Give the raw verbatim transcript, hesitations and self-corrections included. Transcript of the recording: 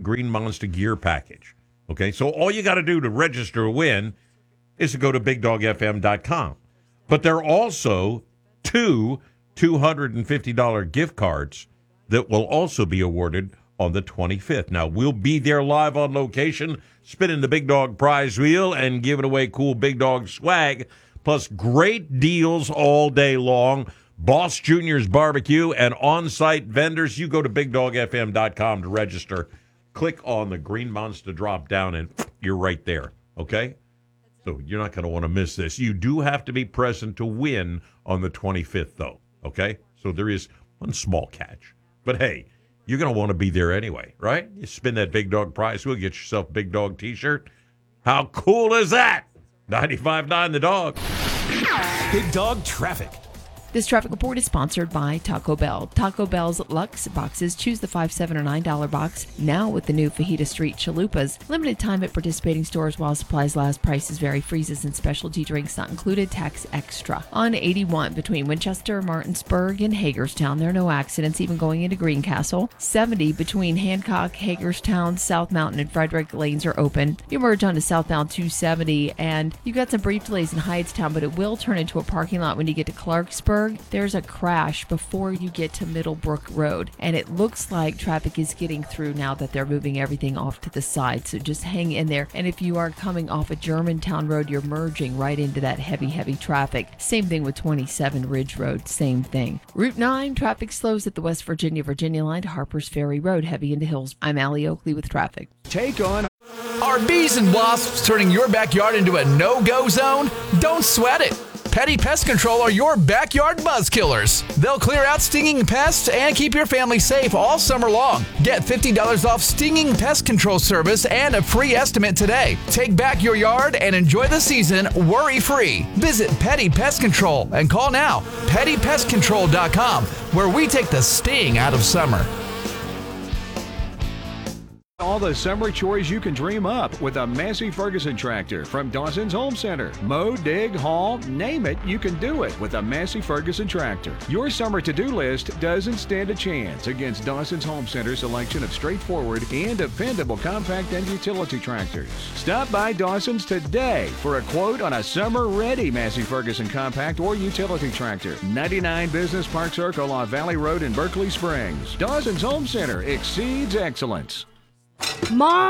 Green Monster gear package. Okay, so all you got to do to register to win is to go to big dog f m dot com. But there are also two two hundred fifty dollars gift cards that will also be awarded on the twenty-fifth. Now, we'll be there live on location, spinning the Big Dog prize wheel and giving away cool Big Dog swag, plus great deals all day long. Boss Junior's Barbecue and on-site vendors. You go to big dog f m dot com to register. Click on the Green Monster drop down, and you're right there, okay? So you're not going to want to miss this. You do have to be present to win on the twenty-fifth, though, okay? So there is one small catch. But, hey, you're going to want to be there anyway, right? You spin that Big Dog prize wheel, get yourself a Big Dog T-shirt. How cool is that? ninety-five point nine The Dog. Big Dog Traffic. This traffic report is sponsored by Taco Bell. Taco Bell's Lux boxes. Choose the five, seven, or nine dollar box. Now with the new Fajita Street Chalupas. Limited time at participating stores while supplies last. Prices vary. Freezes and specialty drinks not included. Tax extra. On eighty-one between Winchester, Martinsburg, and Hagerstown. There are no accidents even going into Greencastle. seventy between Hancock, Hagerstown, South Mountain, and Frederick. Lanes are open. You merge onto southbound two seventy, and you've got some brief delays in Hyattstown, but it will turn into a parking lot when you get to Clarksburg. There's a crash before you get to Middlebrook Road, and it looks like traffic is getting through now that they're moving everything off to the side, so just hang in there. And if you are coming off of Germantown Road, you're merging right into that heavy, heavy traffic. Same thing with twenty-seven Ridge Road, same thing. Route nine, traffic slows at the West Virginia Virginia line to Harpers Ferry Road, heavy into Hills. I'm Allie Oakley with traffic. Take on. Are bees and wasps turning your backyard into a no-go zone? Don't sweat it. Petty Pest Control are your backyard buzz killers. They'll clear out stinging pests and keep your family safe all summer long. Get fifty dollars off stinging pest control service and a free estimate today. Take back your yard and enjoy the season worry-free. Visit Petty Pest Control and call now, petty pest control dot com, where we take the sting out of summer. All the summer chores you can dream up with a Massey Ferguson tractor from Dawson's Home Center. Mow, dig, haul, name it, you can do it with a Massey Ferguson tractor. Your summer to-do list doesn't stand a chance against Dawson's Home Center's selection of straightforward and dependable compact and utility tractors. Stop by Dawson's today for a quote on a summer-ready Massey Ferguson compact or utility tractor. ninety-nine Business Park Circle on Valley Road in Berkeley Springs. Dawson's Home Center exceeds excellence. Mom!